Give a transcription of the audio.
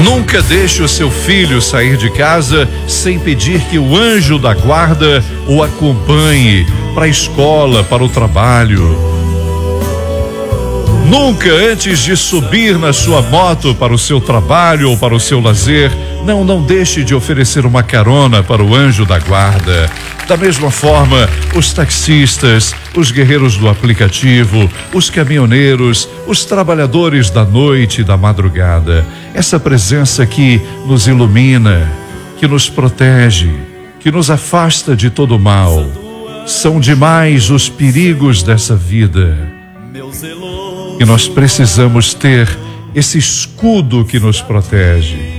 Nunca deixe o seu filho sair de casa sem pedir que o anjo da guarda o acompanhe para a escola, para o trabalho. Nunca, antes de subir na sua moto para o seu trabalho ou para o seu lazer, não deixe de oferecer uma carona para o anjo da guarda. Da mesma forma, os taxistas, os guerreiros do aplicativo, os caminhoneiros, os trabalhadores da noite e da madrugada. Essa presença que nos ilumina, que nos protege, que nos afasta de todo mal. São demais os perigos dessa vida. E nós precisamos ter esse escudo que nos protege.